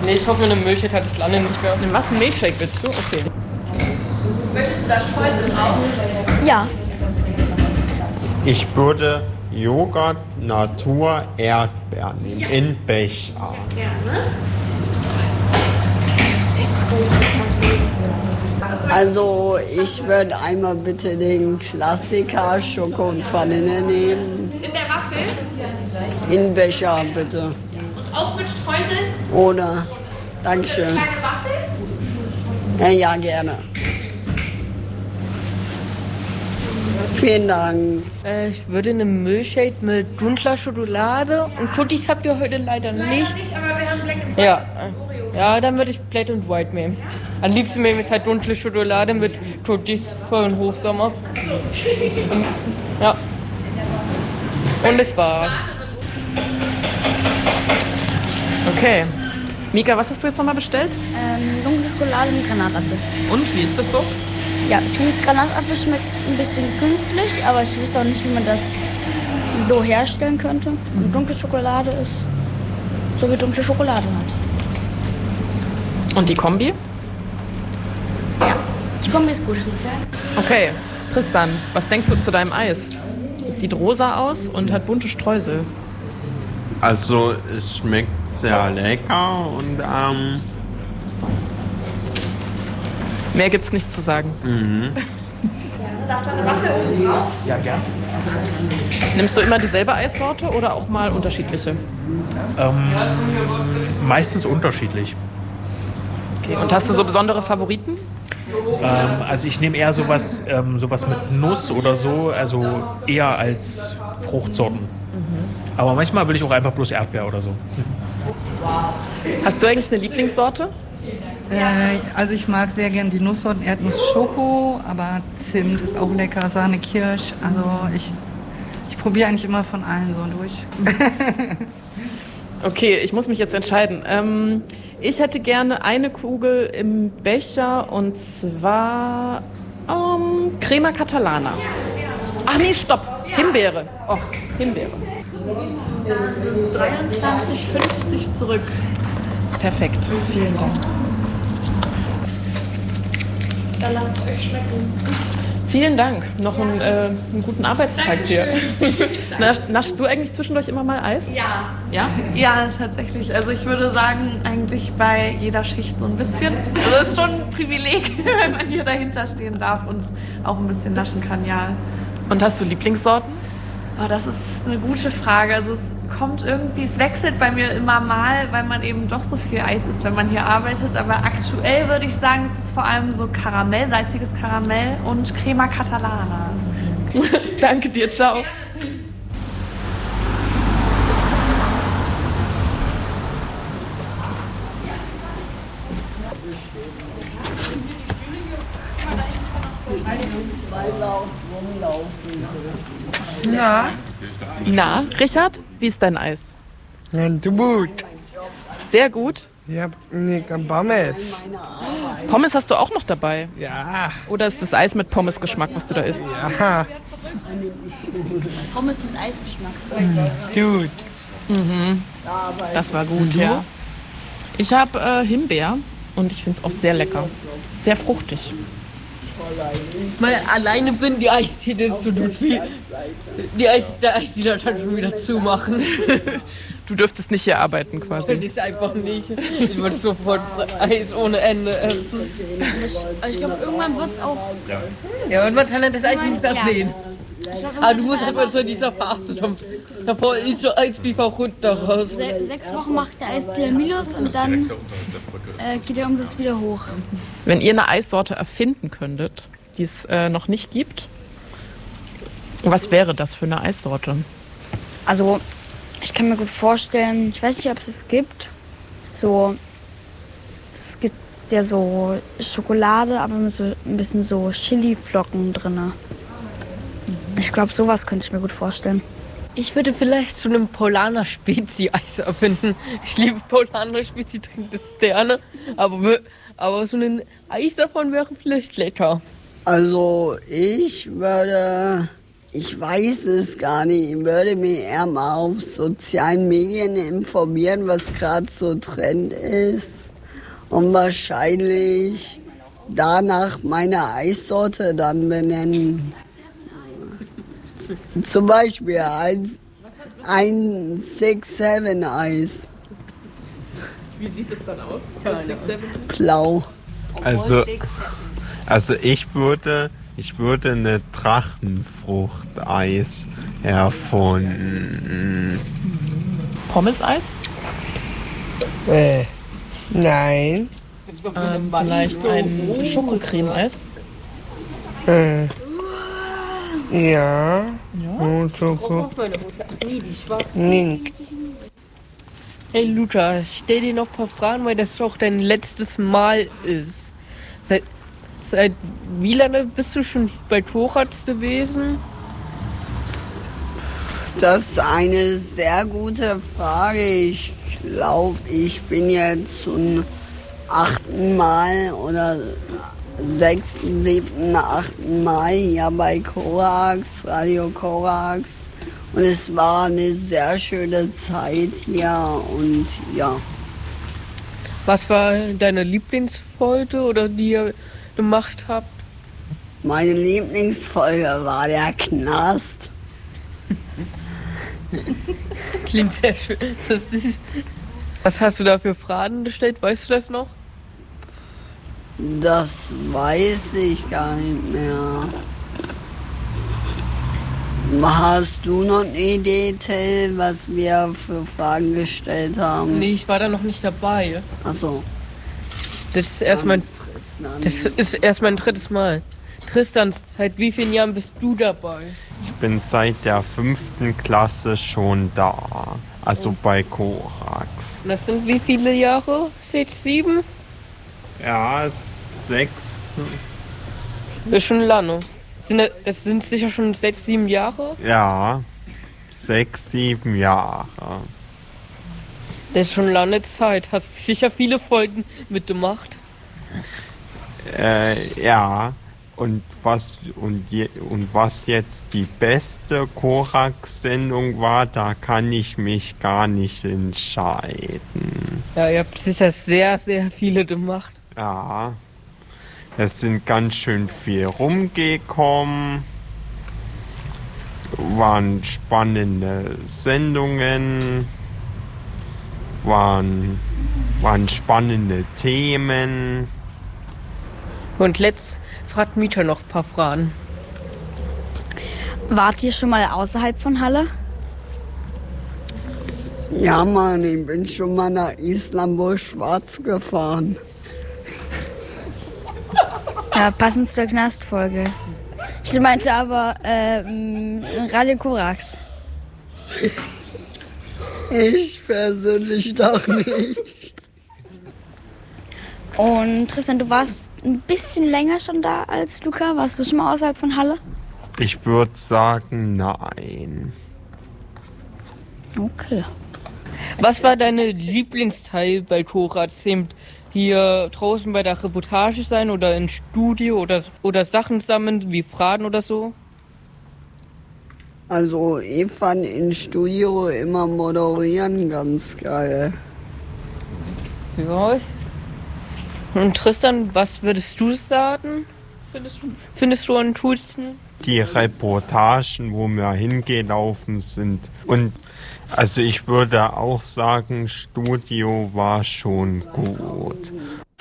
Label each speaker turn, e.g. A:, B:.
A: Nee, ich hoffe, eine Milchshake hat das Lande nicht mehr.
B: Was, ein Milchshake willst du? Okay.
C: Möchtest du da Streusel drauf?
D: Ja.
E: Ich würde Joghurt Natur Erdbeeren nehmen, in Becher.
F: Also ich würde einmal bitte den Klassiker Schoko und Vanille nehmen.
C: In der Waffel?
F: In Becher bitte.
C: Und auch mit Streusel?
F: Ohne. Dankeschön.
C: Kleine Waffel?
F: Ja, gerne. Vielen Dank.
A: Ich würde eine Milchshake mit dunkler Schokolade und Tuttis habt ihr heute leider nicht.
C: Aber wir haben Black and White.
A: Ja. Ja, dann würde ich Black and White nehmen. Am liebsten nehme ich halt dunkle Schokolade mit Tuttis für den Hochsommer. Und, ja. Und das war's.
B: Okay. Mika, was hast du jetzt nochmal bestellt?
D: Dunkle Schokolade mit Granatapfel.
B: Und, wie ist das so?
D: Ja, ich finde Granatapfel schmeckt ein bisschen künstlich, aber ich wüsste auch nicht, wie man das so herstellen könnte. Und dunkle Schokolade ist so wie dunkle Schokolade halt.
B: Und die Kombi?
D: Ja, die Kombi ist gut.
B: Okay, Tristan, was denkst du zu deinem Eis? Es sieht rosa aus und hat bunte Streusel.
E: Also es schmeckt sehr lecker und
B: Mehr gibt's nicht zu sagen.
C: Darf da eine Waffel oben drauf?
B: Ja, gern. Nimmst du immer dieselbe Eissorte oder auch mal unterschiedliche?
G: Meistens unterschiedlich.
B: Okay. Und hast du so besondere Favoriten?
G: Also ich nehme eher sowas mit Nuss oder so, also eher als Fruchtsorten. Aber manchmal will ich auch einfach bloß Erdbeer oder so.
B: Hast du eigentlich eine Lieblingssorte?
H: Also ich mag sehr gern die Nusssorten Erdnuss Schoko, aber Zimt ist auch lecker, Sahne Kirsch. Also ich probiere eigentlich immer von allen so durch.
B: Okay, ich muss mich jetzt entscheiden. Ich hätte gerne eine Kugel im Becher und zwar Crema Catalana. Ach nee, stopp. Himbeere. Och, Himbeere.
C: Dann sind es 23,50 zurück.
B: Perfekt. Vielen Dank.
C: Dann lasst es euch schmecken.
B: Vielen Dank. Noch einen guten Arbeitstag dir. Naschst du eigentlich zwischendurch immer mal Eis?
C: Ja.
B: Ja?
C: Ja, tatsächlich. Also ich würde sagen, eigentlich bei jeder Schicht so ein bisschen. Also es ist schon ein Privileg, wenn man hier dahinter stehen darf und auch ein bisschen naschen kann, ja.
B: Und hast du Lieblingssorten?
C: Oh, das ist eine gute Frage. Also es kommt irgendwie, es wechselt bei mir immer mal, weil man eben doch so viel Eis isst, wenn man hier arbeitet. Aber aktuell würde ich sagen, es ist vor allem so Karamell, salziges Karamell und Crema Catalana.
B: Danke dir, ciao.
I: Ja.
B: Na, Richard, wie ist dein Eis?
I: Ja, gut.
B: Sehr gut.
I: Ja, Pommes.
B: Pommes hast du auch noch dabei?
I: Ja.
B: Oder ist das Eis mit Pommesgeschmack, was du da isst?
I: Ja.
D: Pommes mit Eisgeschmack.
I: Gut.
B: Mhm. Das war gut, ja. Ich habe Himbeer und ich finde es auch sehr lecker. Sehr fruchtig.
A: Weil alleine bin, die Eisdiele ist so gut wie der Eisdiele kann schon wieder zumachen.
B: Du dürftest nicht hier arbeiten quasi.
A: Ich einfach nicht. Ich würde sofort Eis ohne Ende essen.
D: Aber ich glaube, irgendwann wird es auch...
A: Ja, und man kann das Eis nicht mehr
D: Ja.
A: sehen. Aber du musst einfach so in dieser Phase davor ist so Eis wie verrückt daraus.
D: 6 Wochen macht der Eisdealer Minus und dann geht der Umsatz wieder hoch.
B: Wenn ihr eine Eissorte erfinden könntet, die es noch nicht gibt, was wäre das für eine Eissorte?
D: Also, ich kann mir gut vorstellen, ich weiß nicht, ob es gibt. Es gibt ja so Schokolade, aber mit so ein bisschen so Chili-Flocken drin. Ich glaube, sowas könnte ich mir gut vorstellen.
A: Ich würde vielleicht zu einem Paulaner Spezi-Eis erfinden. Ich liebe Paulaner Spezi, trinke das gerne. Aber so ein Eis davon wäre vielleicht lecker.
F: Also ich würde Ich weiß es gar nicht. Ich würde mich eher mal auf sozialen Medien informieren, was gerade so Trend ist. Und wahrscheinlich danach meine Eissorte dann benennen. Zum Beispiel ein 6-7 Eis.
B: Wie sieht es dann aus?
F: Blau.
E: Also ich würde eine Drachenfrucht-Eis erfunden.
B: Pommes-Eis?
I: Nein.
B: Vielleicht ein Schokocreme-Eis?
I: Ja. Und Schoko. Link.
A: Hey Luca, stell dir noch ein paar Fragen, weil das auch dein letztes Mal ist. Seit wie lange bist du schon bei Korax gewesen?
F: Das ist eine sehr gute Frage. Ich glaube, ich bin jetzt zum 8. Mal oder 6., 7., 8. Mal hier bei Korax, Radio Korax. Und es war eine sehr schöne Zeit hier und ja.
A: Was war deine Lieblingsfolge oder die ihr gemacht habt?
F: Meine Lieblingsfolge war der Knast.
A: Klingt sehr schön. Was hast du da für Fragen gestellt? Weißt du das noch?
F: Das weiß ich gar nicht mehr. Hast du noch eine Idee, Till, was wir für Fragen gestellt haben?
A: Nee, ich war da noch nicht dabei.
F: Ach so.
A: Das ist erst mein drittes Mal. Tristan, seit wie vielen Jahren bist du dabei?
E: Ich bin seit der 5. Klasse schon da. Also bei Korax.
A: Das sind wie viele Jahre? 6, 7?
E: Ja, 6.
A: Das ist schon lange. Das sind sicher schon 6, 7 Jahre?
E: Ja, 6, 7 Jahre.
A: Das ist schon lange Zeit. Hast sicher viele Folgen mitgemacht.
E: Ja. Und was jetzt die beste Korax-Sendung war, da kann ich mich gar nicht entscheiden.
A: Ja, ihr habt sicher sehr, sehr viele gemacht.
E: Ja, es sind ganz schön viel rumgekommen. Waren spannende Sendungen. Waren spannende Themen.
A: Und letzt fragt Mieter noch ein paar Fragen.
D: Wart ihr schon mal außerhalb von Halle?
F: Ja, Mann, ich bin schon mal nach Istanbul-Schwarz gefahren.
D: Ja, passend zur Knastfolge. Ich meinte aber Radio Korax.
F: Ich persönlich doch nicht.
D: Und Tristan, du warst ein bisschen länger schon da als Luca. Warst du schon mal außerhalb von Halle?
E: Ich würde sagen, nein.
D: Okay.
A: Was war deine Lieblingsteil bei Korax? Hier draußen bei der Reportage sein oder im Studio oder Sachen sammeln wie Fragen oder so?
F: Also ich fand im Studio immer moderieren ganz geil.
A: Ja. Und Tristan, was würdest du sagen? Findest du am coolsten?
E: Die Reportagen, wo wir hingelaufen sind. Und also ich würde auch sagen, Studio war schon gut.